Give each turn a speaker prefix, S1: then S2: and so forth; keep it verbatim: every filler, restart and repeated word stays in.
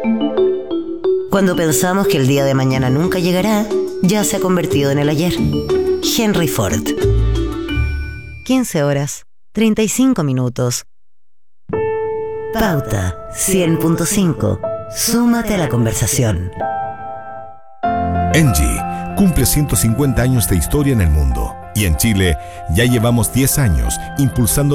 S1: Cuando pensamos que el día de mañana nunca llegará, ya se ha convertido en el ayer. Henry Ford. quince horas, treinta y cinco minutos. Pauta cien punto cinco. Súmate a la conversación.
S2: Engie cumple ciento cincuenta años de historia en el mundo. Y en Chile ya llevamos diez años impulsando